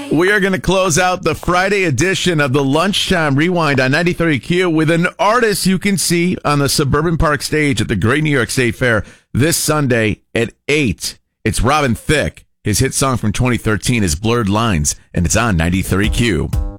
We are going to close out the Friday edition of the Lunchtime Rewind on 93Q with an artist you can see on the Suburban Park stage at the Great New York State Fair this Sunday at 8. It's Robin Thicke. His hit song from 2013 is Blurred Lines, and it's on 93Q.